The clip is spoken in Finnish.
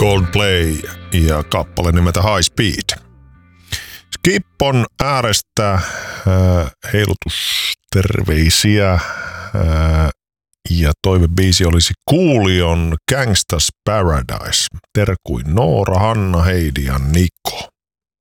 Coldplay ja kappale nimeltä High Speed. Skippon äärestä heilutusterveisiä ja toivebiisi olisi Coolion Gangsta's Paradise. Terkuin Noora, Hanna, Heidi ja Niko.